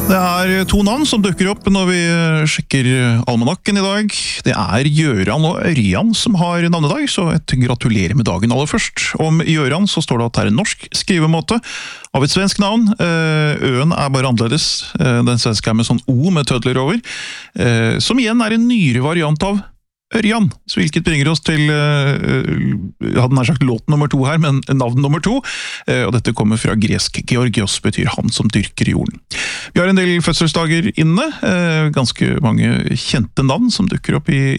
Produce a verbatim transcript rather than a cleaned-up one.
Det er to navn som dukker opp når vi sjekker almanakken i dag. Det er Gjøran og Ørjan som har navnedag, så et gratulerer med dagen aller først. Om Gjøran så står det at det er en norsk skrivemåte av et svensk navn. Øen er bare annerledes. Den svenske er med sånn O med tødler over, som igjen er en nyere variant av Ørjan, så hvilket bringer oss til, jeg hadde nær sagt låt nummer to her, men navn nummer to, og dette kommer fra gresk. Georgios betyr han som dyrker jorden. Vi har en del fødselsdager inne, ganske mange kjente navn som dukker opp i,